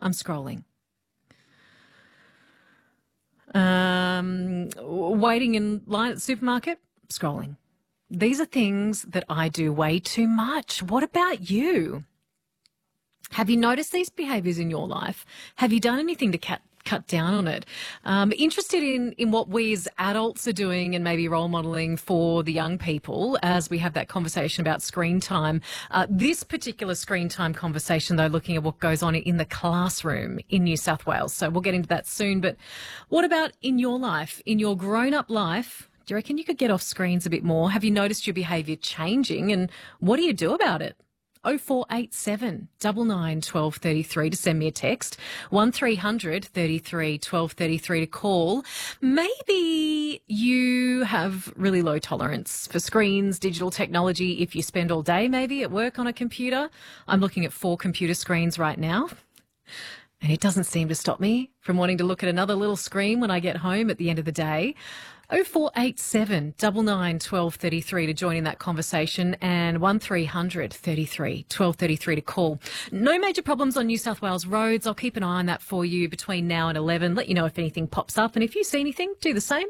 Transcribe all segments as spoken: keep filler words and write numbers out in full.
I'm scrolling. Um, waiting in line at the supermarket, scrolling. These are things that I do way too much. What about you? Have you noticed these behaviours in your life? Have you done anything to cut cut down on it? Um, interested in, in what we as adults are doing and maybe role modelling for the young people as we have that conversation about screen time. Uh, this particular screen time conversation, though, looking at what goes on in the classroom in New South Wales. So we'll get into that soon. But what about in your life, in your grown-up life? Do you reckon you could get off screens a bit more? Have you noticed your behaviour changing, and what do you do about it? oh four eight seven, nine nine, one two three three to send me a text, one three hundred, thirty-three, twelve thirty-three to call. Maybe you have really low tolerance for screens, digital technology. If you spend all day maybe at work on a computer, I'm looking at four computer screens right now, and it doesn't seem to stop me from wanting to look at another little screen when I get home at the end of the day. oh four eight seven, nine nine, one two three three to join in that conversation, and one three hundred, thirty-three, twelve thirty-three to call. No major problems on New South Wales roads. I'll keep an eye on that for you between now and eleven. Let you know if anything pops up, and if you see anything, do the same.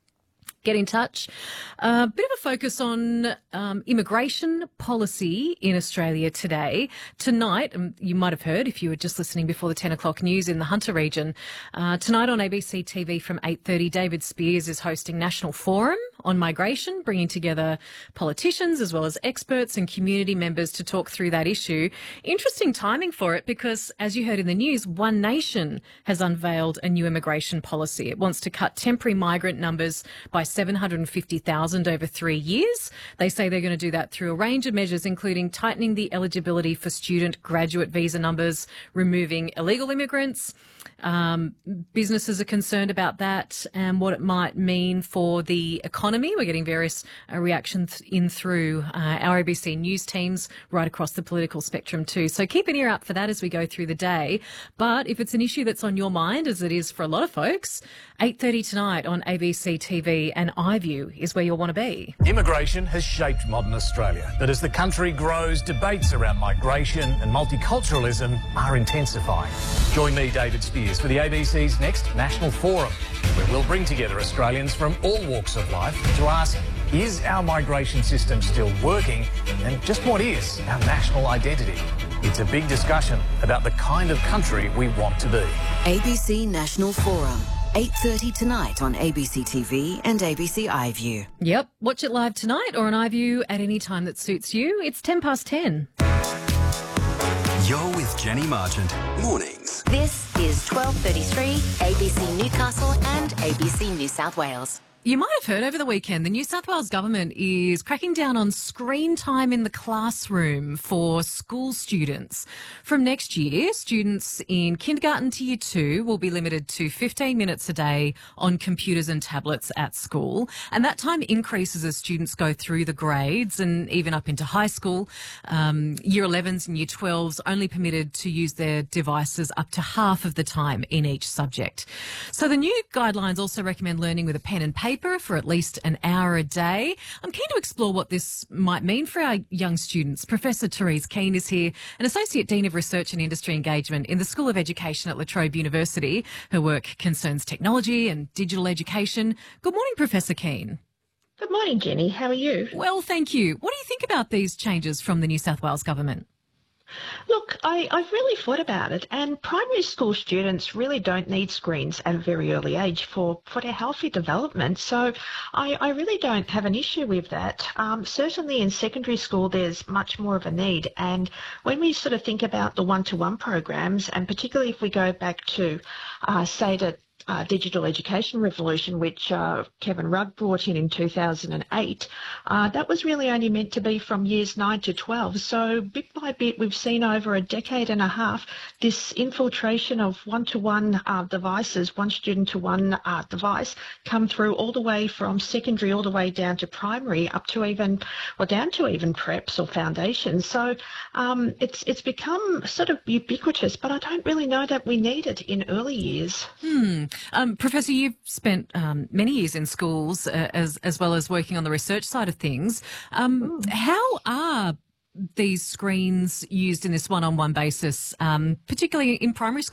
Get in touch. A uh, bit of a focus on um, immigration policy in Australia today. Tonight, um, you might have heard if you were just listening before the ten o'clock news in the Hunter region, uh, tonight on A B C T V from eight thirty, David Spears is hosting National Forum on Migration, bringing together politicians as well as experts and community members to talk through that issue. Interesting timing for it because, as you heard in the news, One Nation has unveiled a new immigration policy. It wants to cut temporary migrant numbers by seven hundred fifty thousand over three years. They say they're going to do that through a range of measures, including tightening the eligibility for student graduate visa numbers, removing illegal immigrants. Um, businesses are concerned about that and what it might mean for the economy. We're getting various uh, reactions in through uh, our A B C News teams right across the political spectrum too. So keep an ear out for that as we go through the day. But if it's an issue that's on your mind, as it is for a lot of folks, eight thirty tonight on A B C T V and iView is where you'll want to be. Immigration has shaped modern Australia, but as the country grows, debates around migration and multiculturalism are intensifying. Join me, David Spears, for the A B C's next National Forum, where we'll bring together Australians from all walks of life to ask, is our migration system still working, and just what is our national identity? It's a big discussion about the kind of country we want to be. A B C National Forum, eight thirty tonight on A B C T V and A B C iView. Yep, watch it live tonight or on iView at any time that suits you. It's ten past ten. You're with Jenny Marchant. Mornings. This is twelve thirty-three, A B C Newcastle and A B C New South Wales. You might have heard over the weekend the New South Wales government is cracking down on screen time in the classroom for school students. From next year, students in kindergarten to year two will be limited to fifteen minutes a day on computers and tablets at school. And that time increases as students go through the grades and even up into high school. Um, year elevens and year twelves only permitted to use their devices up to half of the time in each subject. So the new guidelines also recommend learning with a pen and paper for at least an hour a day. I'm keen to explore what this might mean for our young students. Professor Therese Keane is here, an Associate Dean of Research and Industry Engagement in the School of Education at La Trobe University. Her work concerns technology and digital education. Good morning, Professor Keane. Good morning, Jenny. How are you? Well, thank you. What do you think about these changes from the New South Wales government? Look, I, I've really thought about it, and primary school students really don't need screens at a very early age for, for their healthy development. So I, I really don't have an issue with that. Um, certainly in secondary school, there's much more of a need. And when we sort of think about the one-to-one programs, and particularly if we go back to, uh, say, the Uh, digital education revolution, which uh, Kevin Rudd brought in in two thousand eight, uh, that was really only meant to be from years nine to twelve. So bit by bit, we've seen over a decade and a half this infiltration of one-to-one uh, devices, one student to one uh, device, come through all the way from secondary all the way down to primary, up to even, well, down to even preps or foundations. So um, it's it's become sort of ubiquitous, but I don't really know that we need it in early years. Hmm. Um, Professor, you've spent um, many years in schools uh, as as well as working on the research side of things. Um, how are these screens used in this one-on-one basis, um, particularly in primary school?